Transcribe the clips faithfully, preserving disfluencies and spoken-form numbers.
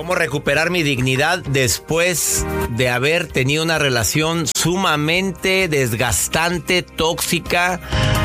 ¿Cómo recuperar mi dignidad después de haber tenido una relación sumamente desgastante, tóxica?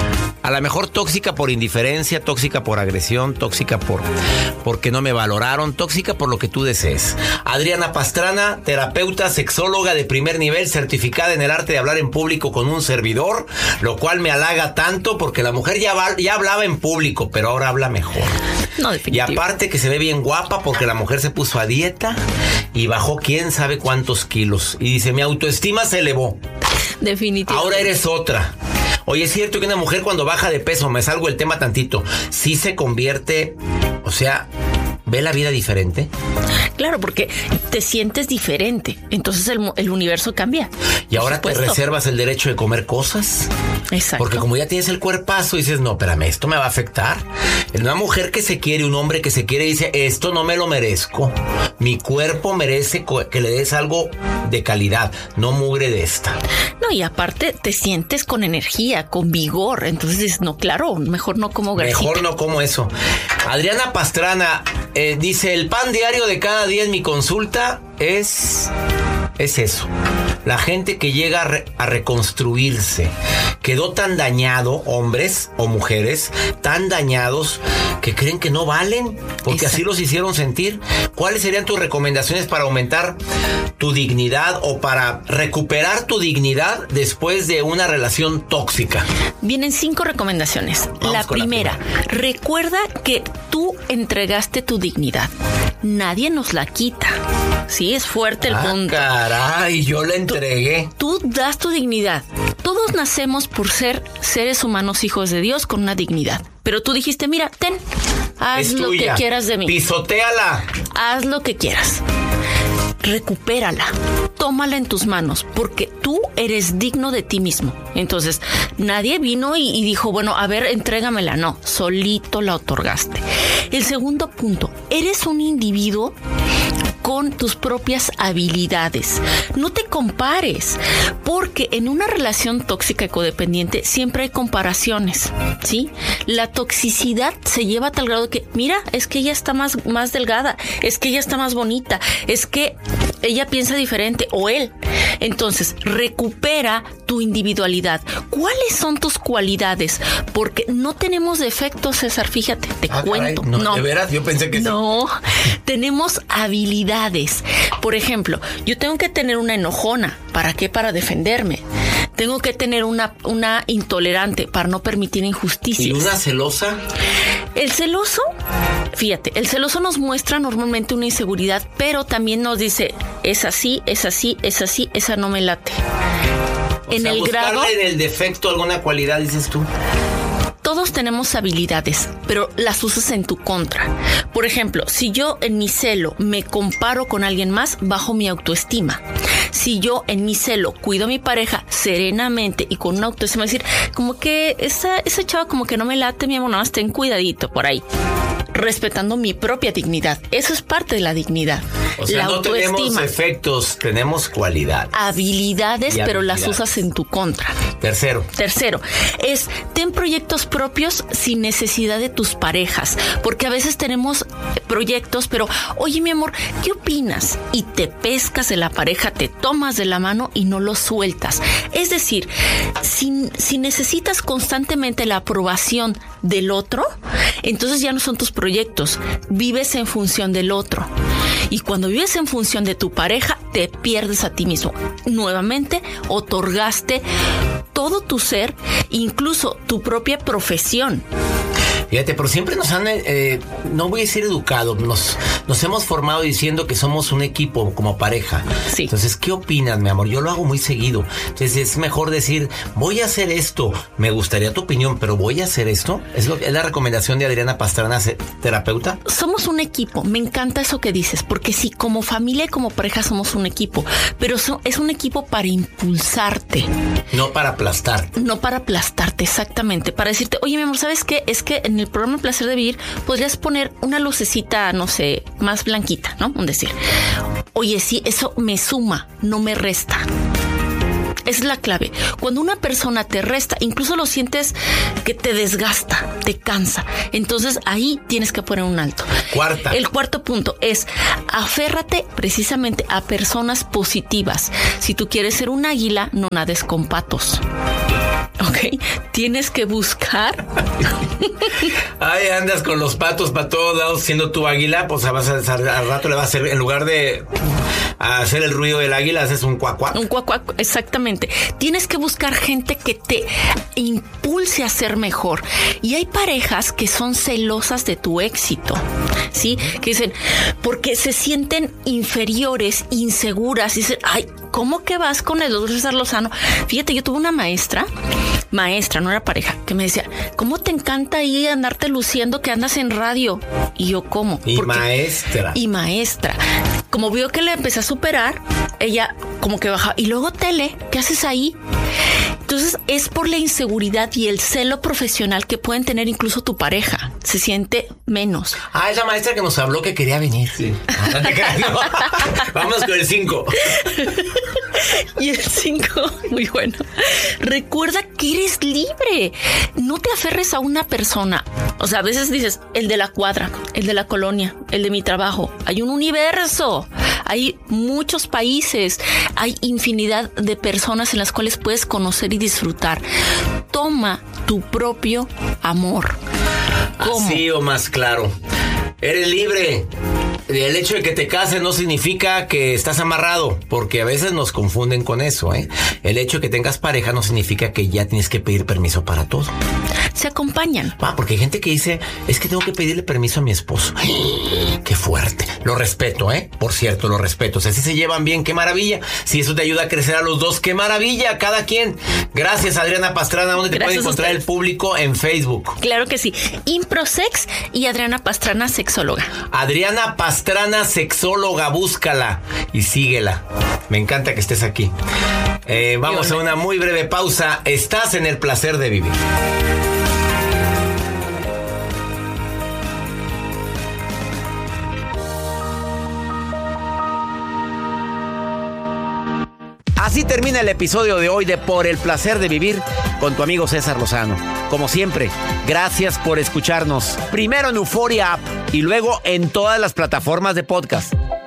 A lo mejor tóxica por indiferencia, tóxica por agresión, tóxica por porque no me valoraron, tóxica por lo que tú desees. Adriana Pastrana, terapeuta, sexóloga de primer nivel, certificada en el arte de hablar en público con un servidor, lo cual me halaga tanto porque la mujer ya, va, ya hablaba en público, pero ahora habla mejor. No, y aparte que se ve bien guapa porque la mujer se puso a dieta y bajó quién sabe cuántos kilos. Y dice, mi autoestima se elevó. Definitivamente. Ahora eres otra. Oye, es cierto que una mujer cuando baja de peso, me salgo el tema tantito, sí se convierte, o sea, ¿ve la vida diferente? Claro, porque te sientes diferente, entonces el, el universo cambia. Y ahora te reservas el derecho de comer cosas. Exacto. Porque como ya tienes el cuerpazo, dices, no, espérame, esto me va a afectar. Una mujer que se quiere, un hombre que se quiere, dice, esto no me lo merezco. Mi cuerpo merece que le des algo de calidad, no mugre de esta. No, y aparte te sientes con energía, con vigor. Entonces dices, no, claro, mejor no como grasita. Mejor no como eso. Adriana Pastrana eh, dice, el pan diario de cada día en mi consulta es... Es eso, la gente que llega a, re- a reconstruirse, quedó tan dañado, hombres o mujeres, tan dañados que creen que no valen, porque Exacto. así los hicieron sentir. ¿Cuáles serían tus recomendaciones para aumentar tu dignidad o para recuperar tu dignidad después de una relación tóxica? Vienen cinco recomendaciones. Vamos la primera, la primera, recuerda que tú entregaste tu dignidad. Nadie nos la quita. Sí, es fuerte el ah, punto. Caray, yo la entregué. Tú, tú das tu dignidad. Todos nacemos por ser seres humanos hijos de Dios con una dignidad. Pero tú dijiste, mira, ten, haz es lo tuya. que quieras de mí. Pisotéala. Haz lo que quieras. Recupérala. Tómala en tus manos, porque tú eres digno de ti mismo. Entonces, nadie vino y, y dijo, bueno, a ver, entrégamela. No, solito la otorgaste. El segundo punto, eres un individuo con tus propias habilidades. No te compares, porque en una relación tóxica y codependiente siempre hay comparaciones, ¿sí? La toxicidad se lleva a tal grado que, mira, es que ella está más, más delgada, es que ella está más bonita, es que ella piensa diferente, o él. Entonces, recupera tu individualidad. ¿Cuáles son tus cualidades? Porque no tenemos defectos, César, fíjate, te ah, cuento. Caray, no, no, ¿de veras? Yo pensé que no, sí. Tenemos habilidades. Por ejemplo, yo tengo que tener una enojona. ¿Para qué? Para defenderme. Tengo que tener una, una intolerante para no permitir injusticias. ¿Y una celosa? El celoso, fíjate, el celoso nos muestra normalmente una inseguridad, pero también nos dice, es así, es así, es así, esa no me late. O en sea, el grado en el defecto alguna cualidad, dices tú. Todos tenemos habilidades, pero las usas en tu contra. Por ejemplo, si yo en mi celo me comparo con alguien más, bajo mi autoestima. Si yo en mi celo cuido a mi pareja serenamente y con una autoestima, decir, como que esa, esa chava como que no me late, mi amor, nada más ten cuidadito por ahí. Respetando mi propia dignidad. Eso es parte de la dignidad. O sea, la no autoestima. Tenemos efectos, tenemos cualidad. Habilidades, y pero habilidades. las usas en tu contra. Tercero. Tercero, es ten proyectos propios sin necesidad de tus parejas. Porque a veces tenemos proyectos, pero, oye, mi amor, ¿qué opinas? Y te pescas de la pareja, te tomas de la mano y no lo sueltas. Es decir, si, si necesitas constantemente la aprobación del otro, entonces ya no son tus proyectos, vives en función del otro. Y cuando vives en función de tu pareja, te pierdes a ti mismo. Nuevamente, otorgaste todo tu ser, incluso tu propia profesión. Fíjate, pero siempre nos han, eh, no voy a decir educado, nos, nos hemos formado diciendo que somos un equipo como pareja. Sí. Entonces, ¿qué opinas, mi amor? Yo lo hago muy seguido. Entonces, es mejor decir, voy a hacer esto. Me gustaría tu opinión, pero voy a hacer esto. Es, lo, es la recomendación de Adriana Pastrana, terapeuta. Somos un equipo. Me encanta eso que dices, porque sí, como familia y como pareja somos un equipo, pero so, es un equipo para impulsarte. No para aplastarte. No para aplastarte, exactamente. Para decirte, oye, mi amor, ¿sabes qué? Es que en el programa Placer de Vivir podrías poner una lucecita, no sé, más blanquita, ¿no? Un decir, oye, sí, eso me suma, no me resta. es la clave. Cuando una persona te resta, incluso lo sientes que te desgasta, te cansa. Entonces ahí tienes que poner un alto. Cuarta. El cuarto punto es aférrate precisamente a personas positivas. Si tú quieres ser un águila, no nades con patos. Ok, tienes que buscar. Ay, andas con los patos para todos lados siendo tu águila, pues vas a, al rato le vas a hacer, en lugar de hacer el ruido del águila, haces un cuacuac. Un cuacuac, exactamente. Tienes que buscar gente que te impulse a ser mejor. Y hay parejas que son celosas de tu éxito, ¿sí? Que dicen, porque se sienten inferiores, inseguras, y dicen, ay, ¿cómo que vas con el doctor César Lozano? Fíjate, yo tuve una maestra, maestra, no era pareja, que me decía, ¿cómo te encanta ahí andarte luciendo que andas en radio? Y yo, ¿cómo? Y Porque, maestra. Y maestra. Como vio que le empecé a superar, ella como que baja. Y luego tele, ¿qué haces ahí? Entonces es por la inseguridad y el celo profesional que pueden tener incluso tu pareja. Se siente menos. Ah, esa maestra que nos habló que quería venir. Sí. No te creas, no. Vamos con el cinco. Y el cinco, muy bueno. Recuerda que eres libre. No te aferres a una persona. O sea, a veces dices, el de la cuadra, el de la colonia, el de mi trabajo. Hay un universo. Hay muchos países. Hay infinidad de personas en las cuales puedes conocer y disfrutar. Toma tu propio amor. ¿Cómo? Así o más claro. Eres libre. El hecho de que te cases no significa que estás amarrado, porque a veces nos confunden con eso, ¿eh? El hecho de que tengas pareja no significa que ya tienes que pedir permiso para todo. Se acompañan. Ah, porque hay gente que dice, es que tengo que pedirle permiso a mi esposo. ¡Ay, qué fuerte! Lo respeto, ¿eh? Por cierto, lo respeto. O sea, si se llevan bien, qué maravilla. Si eso te ayuda a crecer a los dos, qué maravilla, cada quien. Gracias, Adriana Pastrana. ¿Dónde te Gracias puede encontrar el público? En Facebook. Claro que sí. Improsex y Adriana Pastrana, sexóloga. Adriana Pastrana, sexóloga, búscala y síguela. Me encanta que estés aquí. Eh, vamos a una muy breve pausa. Estás en el placer de vivir. Así termina el episodio de hoy de Por el placer de vivir con tu amigo César Lozano. Como siempre, gracias por escucharnos. Primero en Euforia App y luego en todas las plataformas de podcast.